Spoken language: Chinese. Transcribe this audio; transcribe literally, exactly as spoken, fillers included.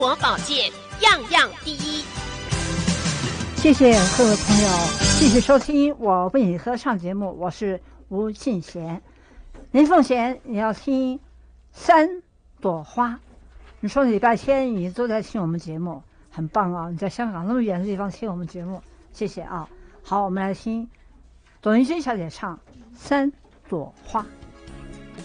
国保健样样第一。 谢谢各位朋友继续收听我为你合唱节目，我是吴庆贤。林凤贤，你要听三朵花。你说礼拜天你都在听我们节目，很棒啊！你在香港那么远的地方听我们节目，谢谢啊。好，我们来听董云轩小姐唱《三朵花》。